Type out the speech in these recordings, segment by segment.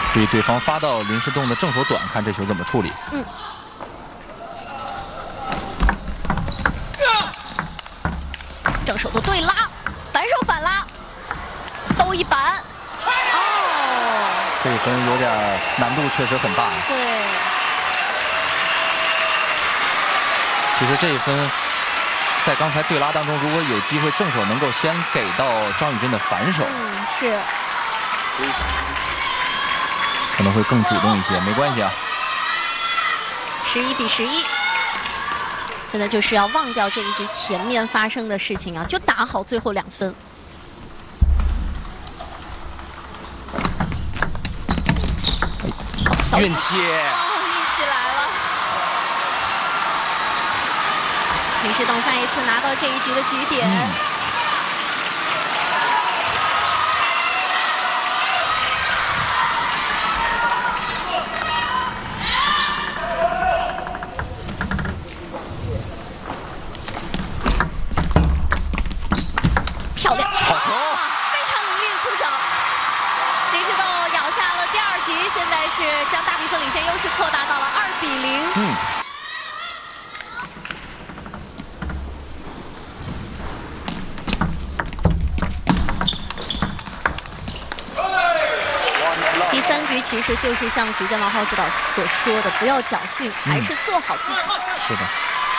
注意对方发到林诗栋的正手短，看这球怎么处理。 正手的对拉，反手反拉，兜一板。哦， 这一分有点难度，确实很大。 对。 其实这一分，在刚才对拉当中，如果有机会正手能够先给到张宇臻的反手， 是， 可能会更主动一些。没关系啊。 11比11。现在就是要忘掉这一局前面发生的事情啊，就打好最后2分。 运气， 运气来了。林诗栋再一次拿到这一局的局点。漂亮， 好球， 非常凌厉的出手。林诗栋咬下了第2局，现在是将大比分领先优势扩大到了2比0。第3局其实就是像主剑王浩指导所说的，不要侥幸，还是做好自己。 是的。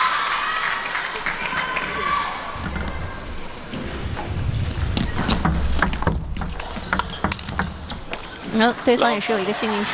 对方也是有一个幸运球。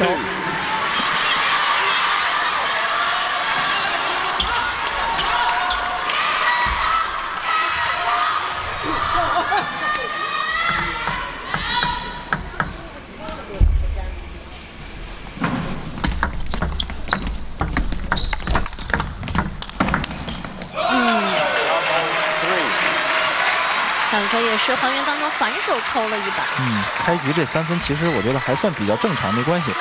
张宇臻也是还原当中反手抽了一板。 开局这3分其实我觉得还算比较正常，没关系。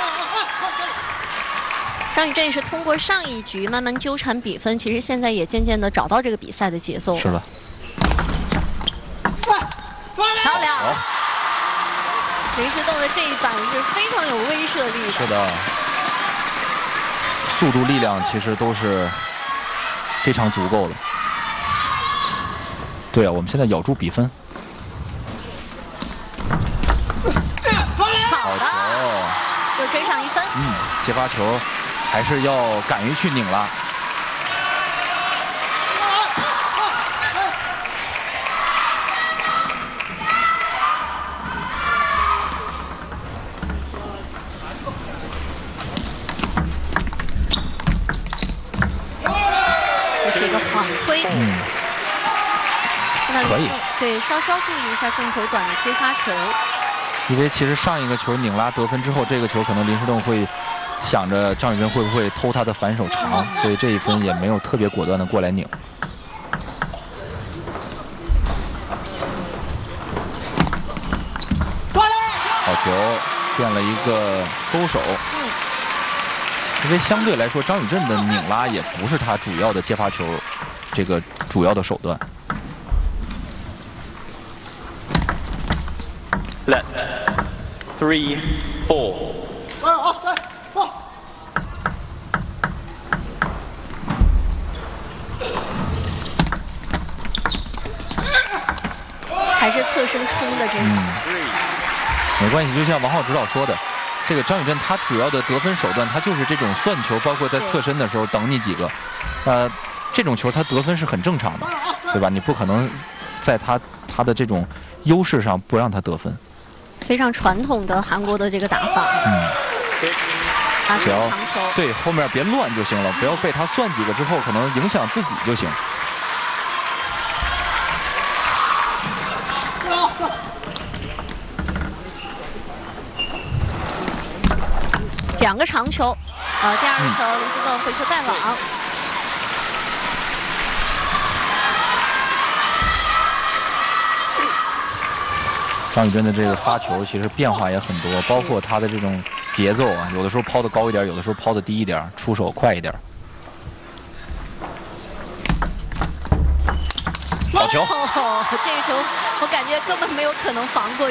张宇臻也是通过上一局慢慢纠缠比分，其实现在也渐渐的找到这个比赛的节奏。 是的。 漂亮！林诗栋的这一板是非常有威慑力的。 是的。速度、力量其实都是非常足够的。对啊，我们现在咬住比分。 好球，又追上1分。 接发球还是要敢于去拧拉。 这是一个晃推。 可以， 对，稍稍注意一下正手短的接发球。 因为其实上一个球拧拉得分之后，这个球可能林诗栋会想着张宇臻会不会偷他的反手长，所以这一分也没有特别果断的过来拧。好球，变了一个勾手。因为相对来说，张宇臻的拧拉也不是他主要的接发球，这个主要的手段。 Let 3, 4. 还是侧身冲的这个。 没关系，就像王浩指导说的，这个张宇臻他主要的得分手段，他就是这种算球，包括在侧身的时候等你几个，这种球他得分是很正常的，对吧？你不可能在他的这种优势上不让他得分。 非常传统的韩国的这个打法。 只要对后面别乱就行了，不要被他算几个之后可能影响自己就行。 2个长球，第2个球林诗栋回球带网。 张宇臻的这个发球其实变化也很多，包括他的这种节奏啊，有的时候抛得高一点，有的时候抛得低一点，出手快一点。好球！ 这个球我感觉根本没有可能防过去。